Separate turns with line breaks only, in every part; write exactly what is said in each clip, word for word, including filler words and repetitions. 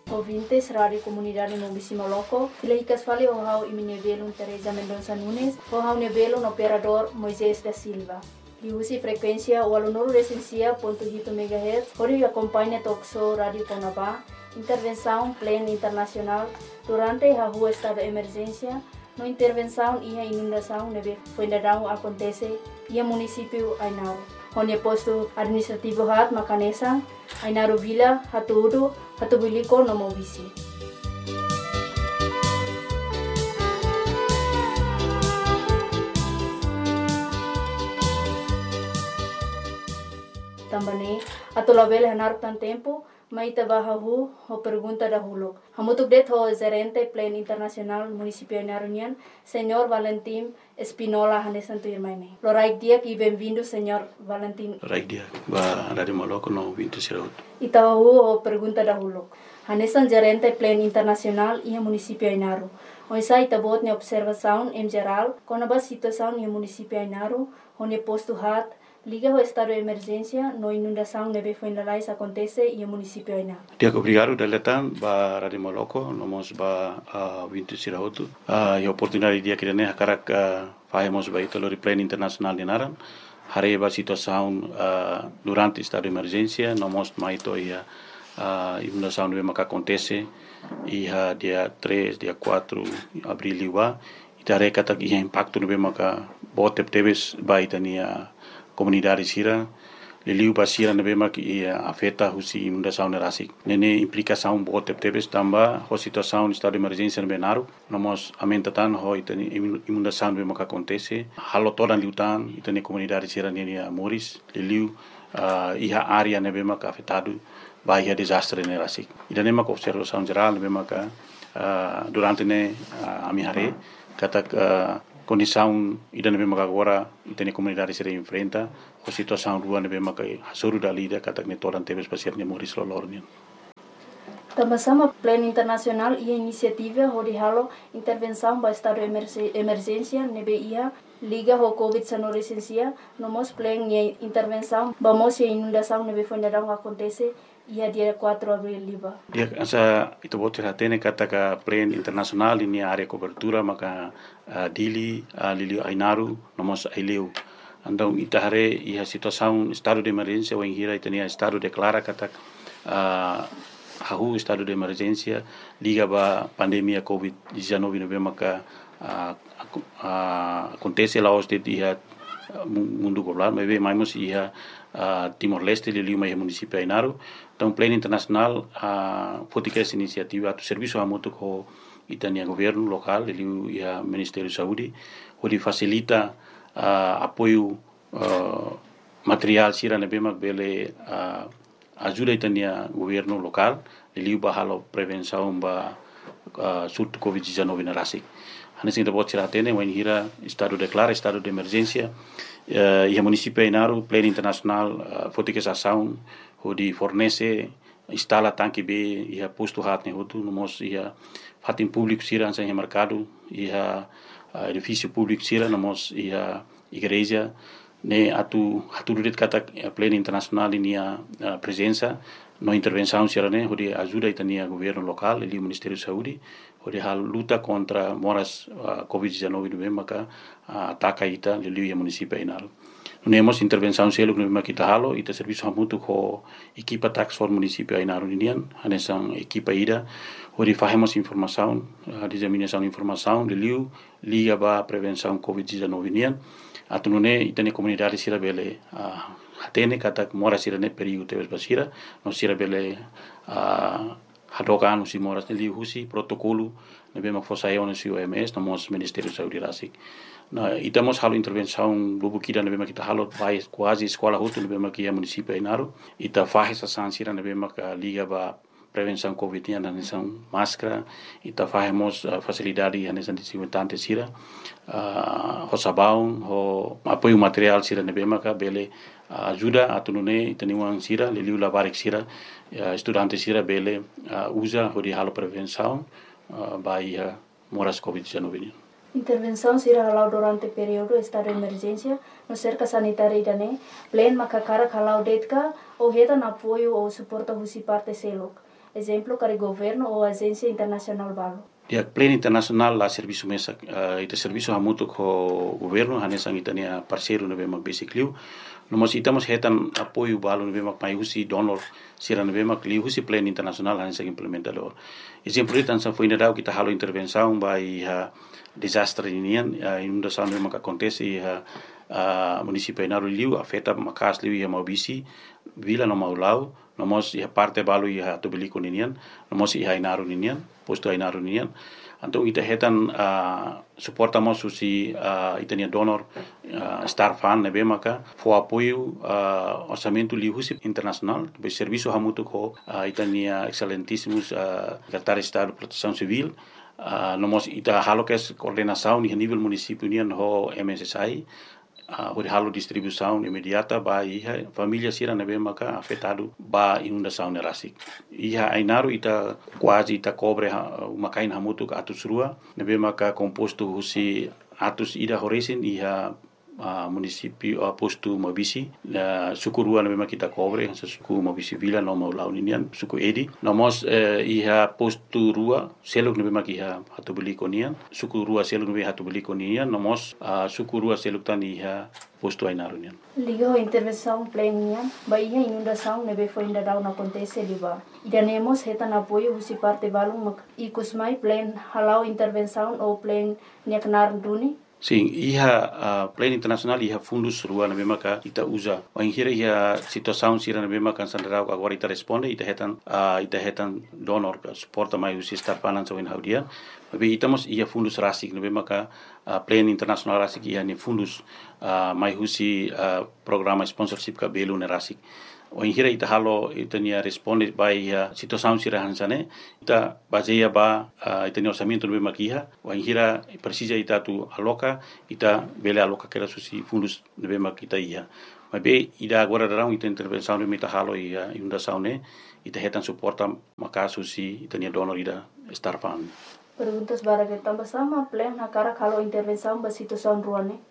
ouvintes, Rádio Comunidade Mobisi Moloco. Filhicas fale o hau iminevelo Teresa Mendonça Nunes, o hau nevelo no operador Moisés da Silva. E usi frequência o aluno recensia ponto oito megahertz, onde acompanha talk show Rádio Conabá, intervenção plena internacional durante a rua estado de emergência, no intervenção e a inundação neve Fuendadão acontece e a município Ainaro. Onde posto administrativo hat Macanesa, Ainaro Vila, Hatuudu, Hatubiliko no Mobisi. Também atau label hanar tan tempo mai tabahu ho pergunta dahulu. Hamutuk det ho gerente plan internasional município Ainarunian, senhor Valentim Espinola Hanesan Tuirmaine. Loraik dia e bem-vindo, senhor Valentim.
Loraik dia, ba Rádio Moloco no vinte Siraut.
Itahu ho pergunta dahulu. Hanesan gerente plan internasional e município Ainaru. Oisai tabot ne observação em geral, com a situação no município Ainaru, onde posto hat liga ao estado de emergência, no inundação neve Fuendalais acontece e o município Ainaro.
Dia obrigado deletan ba Rádio Moloco, nomos ba vinte Siraut. A oportunidade dia que ne hakarak fazemos ba italo plan internacional de Naran. Hare ba situação durante estado de emergência, nomos maito ia inundação neve maka acontece e dia três, dia quatro abril liwa. Itare katak ia impacto neve maka botep teves ba itania comunidade sira liliu basira nebe mak ia afeta husi inundação nerasik nene implicação bote tebes tamba ho situação estado de emergência nebe naru nomos amentatan ho itani inundação nebe mak acontece halo todan liutan itani comunidade sira nene moris liliu uh, iha área nebe mak afetado vai ia desastre nerasik idane mak observação geral nebe mak uh, durante ne uh, amihare katak uh, condição ida nebe maka agora itene comunidade se enfrenta a situação rua nebe maka hasuru dalida katak ne toran tebes pasir ne moris lolornian.
Também plano internacional e iniciativa hori halo intervenção ba estado de emergência nebe ia liga ho covid dezenove licencia nomos plan e intervenção vamos e inundação nebe Fuendadão acontece ia dia quatro abril liba.
Dia asa itu bote hatene kataka plan internasional ini area cobertura maka uh, dili uh, lili Ainaru nomos aileu. Andau itahare ia situação estado de emergência ou hira itania estado declara katak uh, hahu estado de emergência liga ba pandemia covid dezenove nove maka uh, uh, acontece lá os de dia mundo global mas bem mais ia uh, Timor-Leste lili mai município Ainaru. Então, plano internacional, a fotica essa iniciativa, o serviço a muito com itania governo local, ele e a Ministério da Saúde, onde facilita uh, apoio uh, material sira nebema bele uh, ajuda itania governo local, ele bahalo prevenção ba uh, surto covid dezenove na rasik. Hanesin da bot sira tene wen hira estado declara estado de emergência uh, e a município Ainaru, plano internacional, uh, fotica essa ação onde fornece instala tanque B e a posto hat ne hotu nomos ia fatin público sira sem mercado e a edifício público sira nomos ia igreja ne atu atu durit kata plano internacional inia presença no intervenção sira ne onde ajuda itania governo local e o Ministério da Saúde onde a luta contra moras uh, covid dezenove no maka uh, ataca ita lili município Ainaru. Nemos intervenção selo que nós kita halo ita serviço hamutu ko equipa tax for município Ainaru Indian hanesan equipa ida onde fazemos informação a disseminação de informação de liu liga ba prevenção covid dezenove Indian atunune itane comunidade sira bele a hatene kata mora sira ne perigo tebes basira no sira bele a hadokan usi moras ne liu husi protocolo nebe mak fosayo no si O M S nomos Ministério da Saúde rasik. Na itamos halo intervenção lubu kida nebe mak kita halo vai quase escola hotu nebe mak ia município Ainaru ita faz essa sansira nebe mak liga ba prevenção covid na nação máscara ita fazemos uh, facilidade na nação desinfetante sira uh, ho sabão ho apoio material sira nebe mak bele uh, ajuda atunune itaniwang sira liliu labarik sira uh, estudante sira bele uh, usa ho di halo prevenção uh, by uh, moras covid dezenove.
Intervenção será halau durante o período de estado de emergência no cerca sanitária idane, plan makakara halau detka ou reta na apoio ou suporta husi parte selok. exemplo kari governo ou agência internacional balo.
Ya pleno internacional la serviço mesa uh, ita serviço hamutu ko governo hanesang itania parceiro nebe mak basically nomos itamos hetan apoio balo nebe mak mai husi donor sira nebe mak li husi pleno internacional hanesang implementador exemplo itan sa foi nedau kita halo intervenção by uh, desastre inian uh, inundação nebe mak acontece uh, uh, município Inaru liu afeta makas liu ia Maubisi vila no Maulau nomos ia parte balo ia Tobeliko ninian nomos ia Inaru ninian posto Inaru ninian então ita hetan uh, suportamos usi uh, itania donor uh, Star Fund nebe maka fo apoio uh, orçamento liusi internacional be serviço hamutu ko uh, itania excelentíssimos uh, secretário de Estado de Proteção Civil uh, nomos ita halo kes coordenação ni nível município nian ho M S S I Uh, o halo distribuição imediata ba iha família sira nebe maka afetado ba inundação nerasik iha Ainaru ita quase ita cobre uh, makain hamutu ka atus rua nebe maka composto husi atus ida horesin iha uh, município uh, posto Maubisi uh, suku rua nebe maka kita cobre sa suku Maubisi vila no Maulau ninian suku Edi nomos uh, iha posto rua seluk nebe maka iha Hatubeliko nian suku rua seluk nebe Hatubeliko nian nomos uh, suku rua seluk tan iha posto Ainaru nian
liga intervenção plena ba iha inundação nebe foi ainda dau na acontece liba idanemos hetan apoio husi parte balung mak ikusmai plan halau intervenção ou plan niaknar duni.
Sim, iha uh, plano internacional iha fundos rua na mesma ka ita usa. O inhira iha situação sira na mesma kan sandrau agora ita responde ita hetan uh, ita hetan donor ka suporta mai usi Star Fund so in haudia. Tapi itamos iha fundos rasik na mesma ka uh, plano internacional rasik iha ni fundos uh, mai usi uh, programa sponsorship ka belu na rasik. O inhira ita halo ita nia responde by uh, situação sira hansane ita baseia ba uh, ita ni orçamento no mesma kiha o inhira precisa ita tu aloca ita bele aloca que era susi fundos no mesma kita ia mas be ida agora darão ita intervenção no ita halo ia inundação ne ita hetan suporta maka susi ita ni donor ida Star Fund.
Perguntas bara que tambah sama plan na cara kalau intervenção ba situação ruane.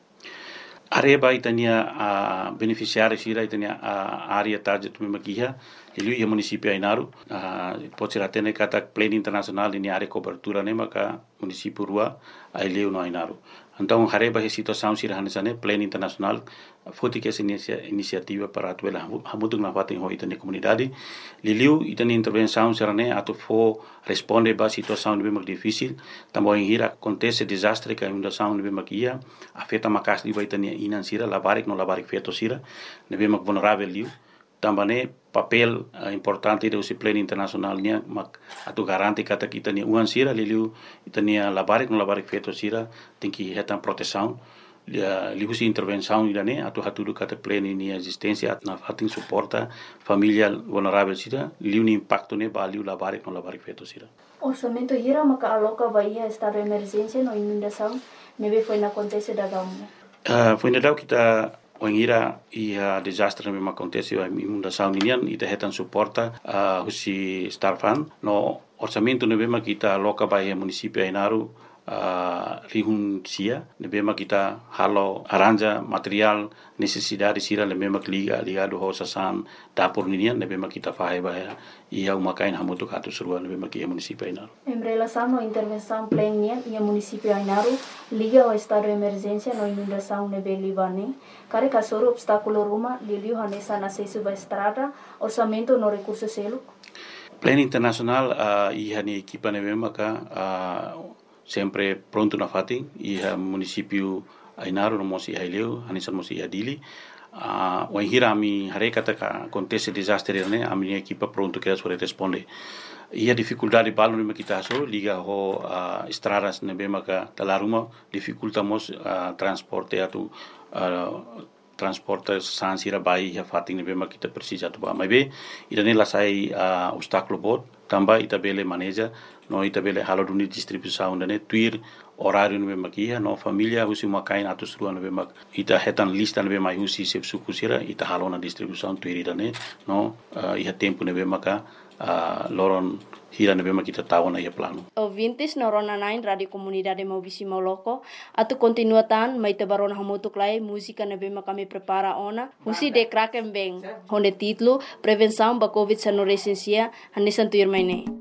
Areba itania a uh, beneficiários ira itania a uh, área target mesmo aqui ele ia município Ainaru uh, pode ser até kata plano internacional em área cobertura né maka município rua aí no Ainaru então areba a situação sira hanesane plano internacional foi que essa iniciativa para atuar hamutung na fatin ho itania comunidade liliu itania intervenção serane atu fo responde ba situação mesmo difícil também ira acontece desastre que inundação mesmo aqui afeta makas di itania inan sira labarik no labarik feto sira nebe mak vulnerável liu tambane papel uh, importante do plano internacional nia mak atu garanti kata kita ni uan sira liu itania labarik no labarik feto sira tem que hetan proteção liu si intervenção idane atu hatudu kata plano ni existência na fatin suporta família vulnerável sira liu ni impacto ne ba liu labarik no labarik feto sira
orçamento hira maka aloca bahia estado de emergência no inundação nebe foi na acontece da gamu.
Uh, foi na kita Oingira ia desastre mesmo acontece a inundação ninian ita hetan suporta uh, husi Star Fund no orçamento nebema kita aloca by município Ainaru uh, rihun sia nebema kita halo aranja material necessidade sira nebema liga ligado ho sasan dapur ninian nebema kita fahe ba ia umakain hamutu katu surua nebema ki município Ainaru.
Em relação à intervenção plena ia município Ainaru liga ao estado de emergência no inundação nebe Libane kare kasoro obstáculo ruma liliu hanesa na sesu ba estrada orçamento no recurso selo.
Plano internacional uh, iha ni equipa nebe maka uh, sempre pronto na fatin iha município Ainaru no mosi haileu hanesa mosi adili uh, o hira mi hare kata ka acontece desastre ne ami equipa pronto que sobre responde ia dificuldade balo nebe kita so liga ho uh, estradas nebe maka talaruma dificultamos uh, transporte atu uh, transporte sansira bai ya fatin nebe maka kita precisa tu ba mai be idane la sai uh, obstáculo bot tamba ita bele maneja no ita bele halo duni distribuição dane tuir horário nebe maka no família husi makain atus rua nebe maka ita hetan lista nebe mai husi sep suku sira ita halo na distribuição tuir dane no uh, iha tempo nebe maka uh, loron hira na bema kita tahu na ia plano.
Ouvintes na Rona nine Radio Comunidade Maubisi Moloko, atu continuatan mai te barona hamutuk lai música na bema kami prepara ona, husi de kraken beng, honde titlo Prevenção ba Covid sa no resensia, hanisan tuir mai ne.